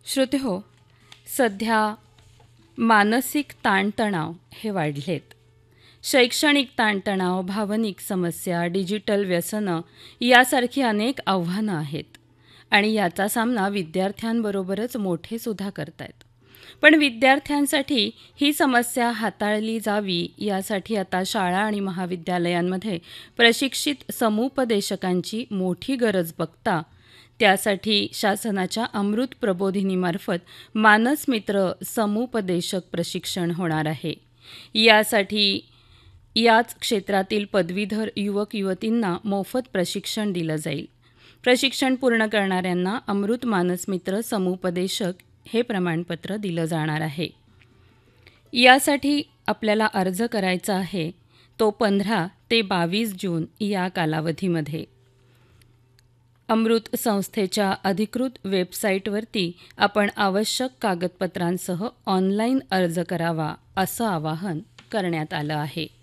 श्रोतेहो, सध्या मानसिक ताणतणाव हे वाढलेत. शैक्षणिक ताणतणाव, भावनिक समस्या, डिजिटल व्यसनं यासारखी अनेक आव्हानं आहेत आणि याचा सामना विद्यार्थ्यांबरोबरच मोठे सुद्धा करतायत. पण विद्यार्थ्यांसाठी ही समस्या हाताळली जावी यासाठी आता शाळा आणि महाविद्यालयांमध्ये प्रशिक्षित समुपदेशकांची मोठी गरज बघता त्यासाठी शासनाच्या अमृत प्रबोधिनीमार्फत मानसमित्र समुपदेशक प्रशिक्षण होणार आहे. यासाठी याच क्षेत्रातील पदवीधर युवक युवतींना मोफत प्रशिक्षण दिलं जाईल. प्रशिक्षण पूर्ण करणाऱ्यांना अमृत मानसमित्र समुपदेशक हे प्रमाणपत्र दिलं जाणार आहे. यासाठी आपल्याला अर्ज करायचा आहे तो 15 ते 22 जून या कालावधीमध्ये. अमृत संस्थेच्या अधिकृत वेबसाईटवरती आपण आवश्यक कागदपत्रांसह ऑनलाईन अर्ज करावा असं आवाहन करण्यात आलं आहे.